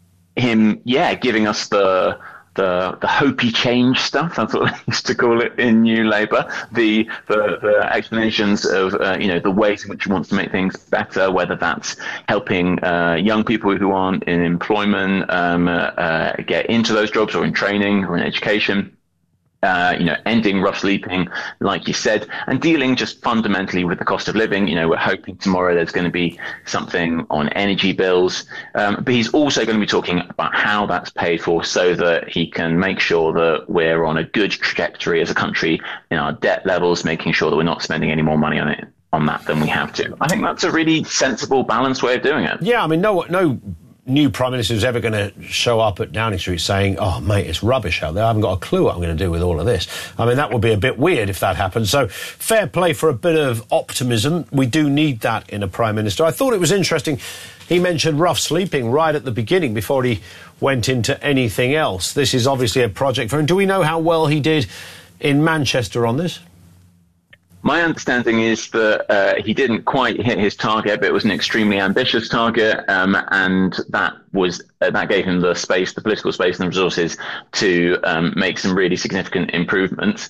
giving us the hopey change stuff. That's what they used to call it in New Labour. The explanations of the ways in which he wants to make things better, whether that's helping young people who aren't in employment get into those jobs, or in training, or in education. Ending rough sleeping, like you said, and dealing just fundamentally with the cost of living. We're hoping tomorrow there's going to be something on energy bills. But he's also going to be talking about how that's paid for so that he can make sure that we're on a good trajectory as a country in our debt levels, making sure that we're not spending any more money on that than we have to. I think that's a really sensible, balanced way of doing it. Yeah, I mean, no new Prime Minister is ever going to show up at Downing Street saying, oh, mate, it's rubbish out there. I haven't got a clue what I'm going to do with all of this. I mean, that would be a bit weird if that happened. So fair play for a bit of optimism. We do need that in a Prime Minister. I thought it was interesting. He mentioned rough sleeping right at the beginning before he went into anything else. This is obviously a project for him. Do we know how well he did in Manchester on this? My understanding is that he didn't quite hit his target, but it was an extremely ambitious target, and that gave him the space, the political space and the resources to make some really significant improvements.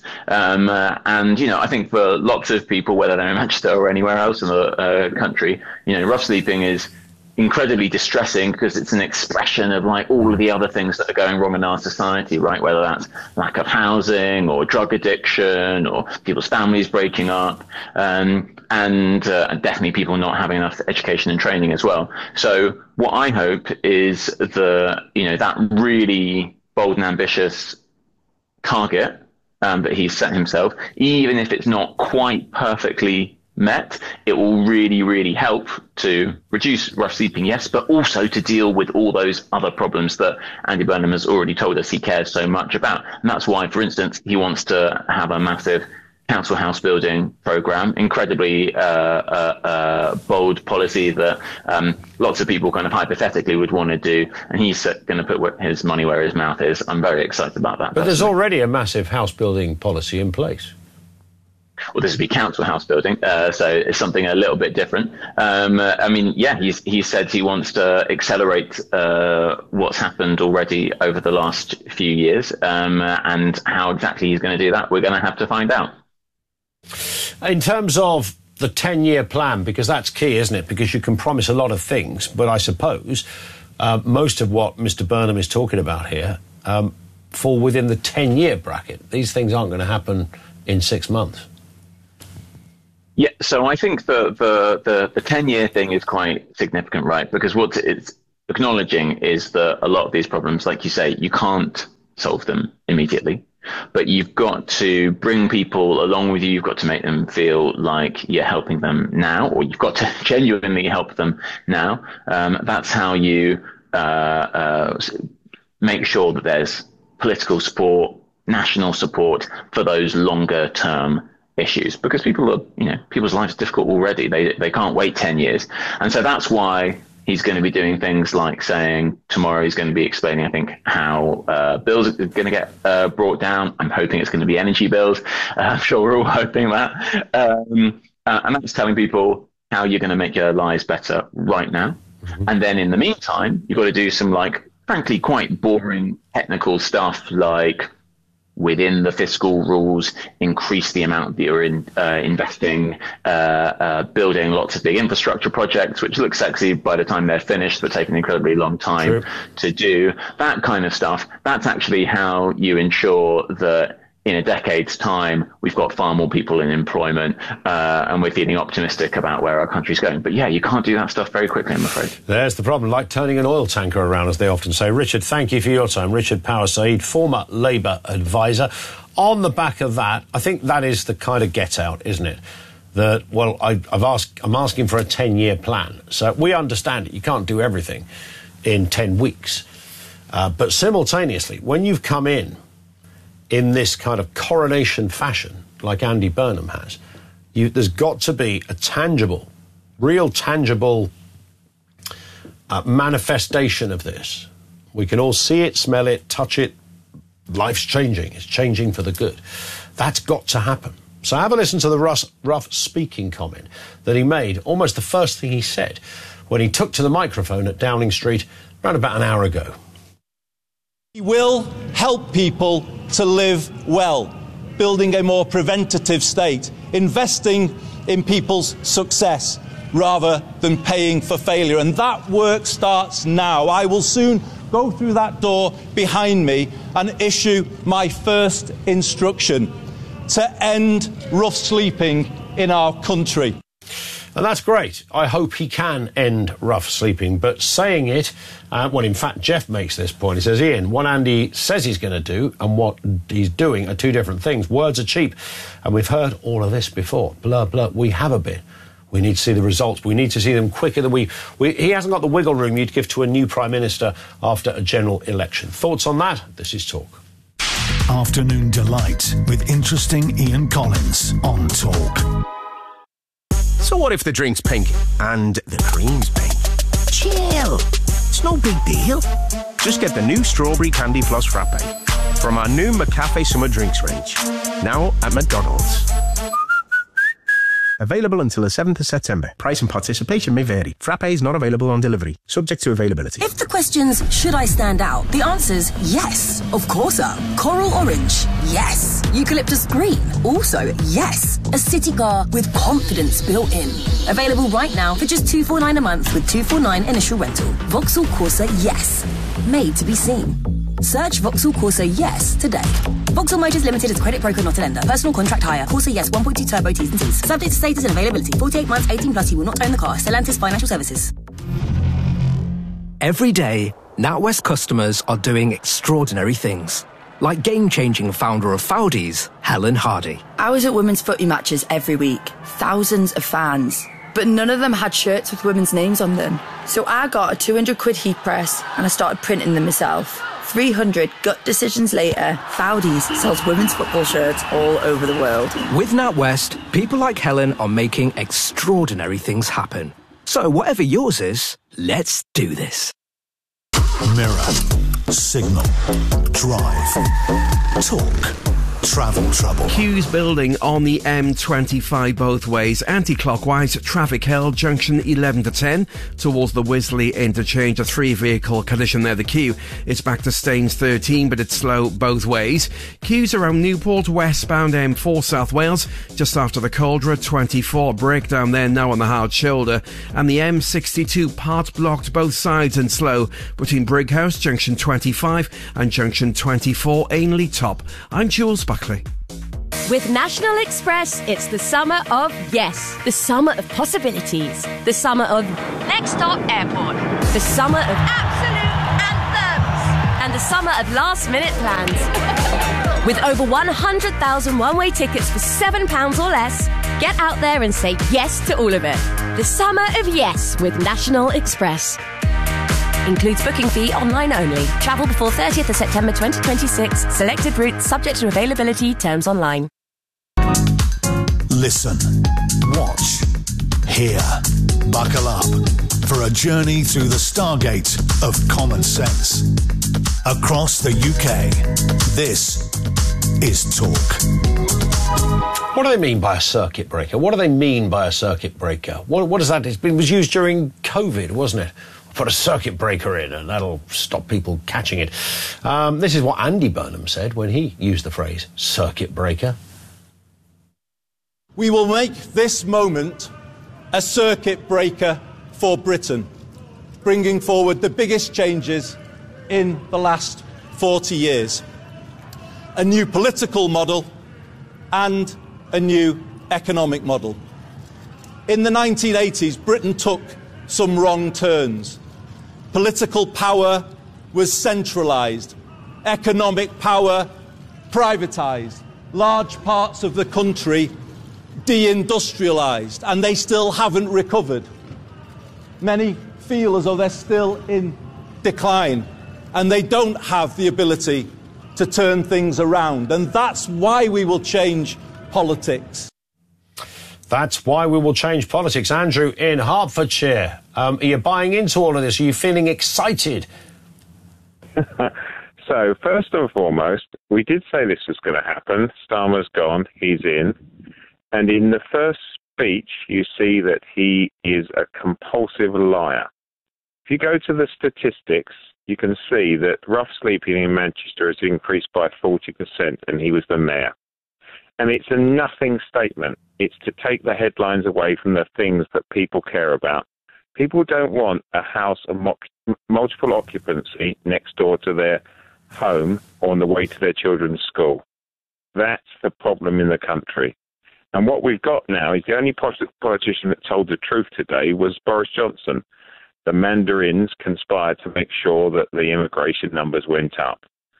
I think for lots of people, whether they're in Manchester or anywhere else in the country, rough sleeping is incredibly distressing because it's an expression of like all of the other things that are going wrong in our society, right? Whether that's lack of housing or drug addiction or people's families breaking up, and definitely people not having enough education and training as well. So what I hope is that really bold and ambitious target that he's set himself, even if it's not quite perfectly met, it will really, really help to reduce rough sleeping, yes, but also to deal with all those other problems that Andy Burnham has already told us he cares so much about. And that's why, for instance, he wants to have a massive council house building program, incredibly bold policy that lots of people kind of hypothetically would want to do, and he's going to put his money where his mouth is. I'm very excited about that. But there's already a massive house building policy in place. Well, this would be council house building, so it's something a little bit different. I mean, yeah, he said he wants to accelerate what's happened already over the last few years, and how exactly he's going to do that, we're going to have to find out. In terms of the 10-year plan, because that's key, isn't it? Because you can promise a lot of things, but I suppose most of what Mr. Burnham is talking about here fall within the 10-year bracket. These things aren't going to happen in 6 months. Yeah, so I think the 10-year thing is quite significant, right? Because what it's acknowledging is that a lot of these problems, like you say, you can't solve them immediately, but you've got to bring people along with you. You've got to make them feel like you're helping them now, or you've got to genuinely help them now. That's how you make sure that there's political support, national support for those longer term issues, because people's lives are difficult already. They can't wait 10 years. And so that's why he's going to be doing things like saying tomorrow he's going to be explaining, I think, how bills are going to get brought down. I'm hoping it's going to be energy bills. I'm sure we're all hoping that. And that's telling people how you're going to make your lives better right now. Mm-hmm. And then in the meantime, you've got to do some, frankly, quite boring technical stuff like, within the fiscal rules, increase the amount that you're investing, building lots of big infrastructure projects, which look sexy by the time they're finished, but take an incredibly long time to do. That kind of stuff. That's actually how you ensure that in a decade's time, we've got far more people in employment, and we're feeling optimistic about where our country's going. But yeah, you can't do that stuff very quickly, I'm afraid. There's the problem, like turning an oil tanker around, as they often say. Richard, thank you for your time. Richard Power Said, former Labour advisor. On the back of that, I think that is the kind of get out, isn't it? That, well, I'm asking for a 10-year plan. So we understand it. You can't do everything in 10 weeks. But simultaneously, when you've come in this kind of coronation fashion, like Andy Burnham has, there's got to be a real tangible manifestation of this. We can all see it, smell it, touch it. Life's changing. It's changing for the good. That's got to happen. So have a listen to the rough speaking comment that he made, almost the first thing he said, when he took to the microphone at Downing Street around about an hour ago. We will help people to live well, building a more preventative state, investing in people's success rather than paying for failure. And that work starts now. I will soon go through that door behind me and issue my first instruction to end rough sleeping in our country. And that's great. I hope he can end rough sleeping. But saying it, in fact, Jeff makes this point. He says, Ian, what Andy says he's going to do and what he's doing are two different things. Words are cheap. And we've heard all of this before. Blah, blah. We have a bit. We need to see the results. We need to see them quicker than he hasn't got the wiggle room you'd give to a new Prime Minister after a general election. Thoughts on that? This is Talk. Afternoon Delight with interesting Ian Collins on Talk. So what if the drink's pink and the cream's pink? Chill. It's no big deal. Just get the new Strawberry Candy Plus Frappe from our new McCafe Summer Drinks range. Now at McDonald's. Available until the 7th of September. Price and participation may vary. Frappe is not available on delivery. Subject to availability. If the question's, should I stand out? The answer's yes, of course. Coral orange, yes. Eucalyptus green, also yes. A city car with confidence built in. Available right now for just $249 a month with $249 initial rental. Vauxhall Corsa, yes. Made to be seen. Search Vauxhall Corsa Yes today. Vauxhall Motors Limited is credit broker, not a lender. Personal contract hire. Corsa Yes 1.2 turbo T's and C's. Subject to status and availability. 48 months, 18 plus. You will not own the car. Stellantis Financial Services. Every day, NatWest customers are doing extraordinary things. like game-changing founder of Foudies, Helen Hardy. I was at women's footy matches every week, thousands of fans, but none of them had shirts with women's names on them. So I got a 200 quid heat press and I started printing them myself. 300 gut decisions later, Foudies sells women's football shirts all over the world. With NatWest, people like Helen are making extraordinary things happen. So whatever yours is, let's do this. Mirror, signal, drive, talk, travel trouble. Queues building on the M25 both ways. Anti-clockwise, traffic held junction 11 to 10 towards the Wisley interchange. A 3-vehicle collision there. The queue is back to Staines 13, but it's slow both ways. Queues around Newport, westbound M4 South Wales, just after the Caldera. 24 breakdown there now on the hard shoulder. And the M62 part blocked both sides and slow between Brighouse, junction 25 and junction 24, Ainley Top. I'm Jules Buckley. With National Express, it's the summer of yes. The summer of possibilities. The summer of next stop airport. The summer of absolute anthems. And the summer of last-minute plans. With over 100,000 one-way tickets for £7 or less, get out there and say yes to all of it. The summer of yes with National Express. Includes booking fee online only. Travel before 30th of September 2026. Selected routes subject to availability. Terms online. Listen, watch, hear. Buckle up for a journey through the stargate of common sense. Across the UK, this is Talk. What do they mean by a circuit breaker? What do they mean by a circuit breaker? What is that? It was used during COVID, wasn't it? Put a circuit breaker in and that'll stop people catching it. This is what Andy Burnham said when he used the phrase circuit breaker. We will make this moment a circuit breaker for Britain, bringing forward the biggest changes in the last 40 years. A new political model and a new economic model. In the 1980s, Britain took some wrong turns. Political power was centralised, economic power privatised, large parts of the country deindustrialised, and they still haven't recovered. Many feel as though they're still in decline, and they don't have the ability to turn things around, and that's why we will change politics. That's why we will change politics. Andrew in Hertfordshire. Are you buying into all of this? Are you feeling excited? So, first and foremost, we did say this was going to happen. Starmer's gone. He's in. And in the first speech, you see that he is a compulsive liar. If you go to the statistics, you can see that rough sleeping in Manchester has increased by 40%, and he was the mayor. And it's a nothing statement. It's to take the headlines away from the things that people care about. People don't want a house of multiple occupancy next door to their home or on the way to their children's school. That's the problem in the country. And what we've got now is the only politician that told the truth today was Boris Johnson. The Mandarins conspired to make sure that the immigration numbers went up.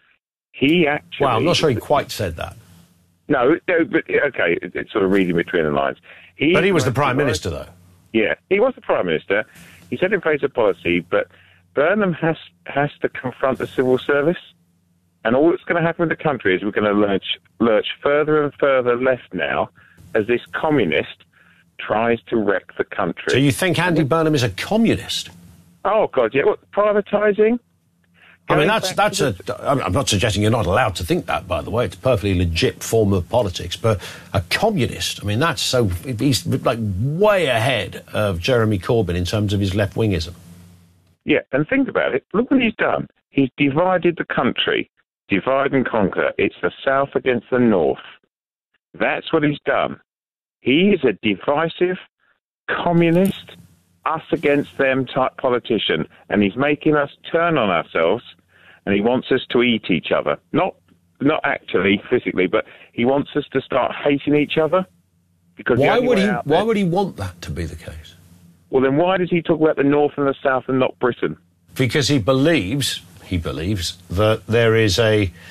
He actually... Well, I'm not sure he quite said that. No, but okay, it's sort of reading between the lines. But he was the Prime Minister, though. Yeah, he was the Prime Minister. He set in place a policy, but Burnham has to confront the civil service. And all that's going to happen in the country is we're going to lurch further and further left now as this communist tries to wreck the country. So you think Andy Burnham is a communist? Oh, God, yeah. What, privatising? I mean, I'm not suggesting you're not allowed to think that, by the way. It's a perfectly legit form of politics. But a communist, I mean, he's like way ahead of Jeremy Corbyn in terms of his left-wingism. Yeah, and think about it. Look what he's done. He's divided the country. Divide and conquer. It's the South against the North. That's what he's done. He is a divisive, communist, us against them type politician, and he's making us turn on ourselves, and he wants us to eat each other. Not actually physically, but he wants us to start hating each other. Because why would he want that to be the case? Well, then why does he talk about the North and the South and not Britain? Because he believes that there is a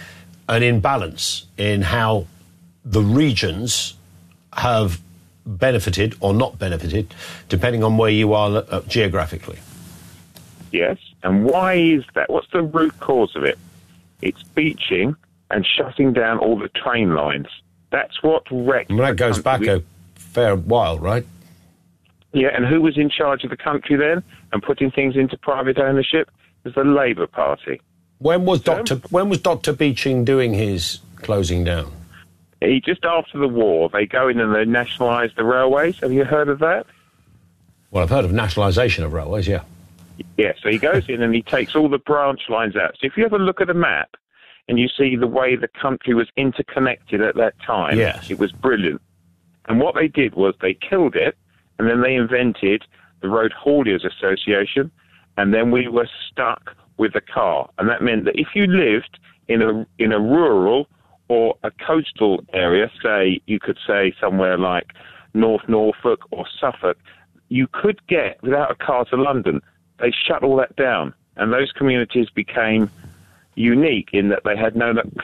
an imbalance in how the regions have benefited or not benefited, depending on where you are geographically. Yes, and why is that? What's the root cause of it? It's beaching and shutting down all the train lines. That's what wrecked. Well, that goes back a fair while, right? Yeah, and who was in charge of the country then and putting things into private ownership? It was the Labour Party. When was Dr. Beeching doing his closing down? Just after the war, they go in and they nationalise the railways. Have you heard of that? Well, I've heard of nationalisation of railways, yeah. Yeah, so he goes in and he takes all the branch lines out. So if you ever look at a map and you see the way the country was interconnected at that time, yes, it was brilliant. And what they did was they killed it, and then they invented the Road Hauliers Association, and then we were stuck with the car. And that meant that if you lived in a rural or a coastal area, say, you could say somewhere like North Norfolk or Suffolk, you could get, without a car, to London. They shut all that down, and those communities became unique in that they had no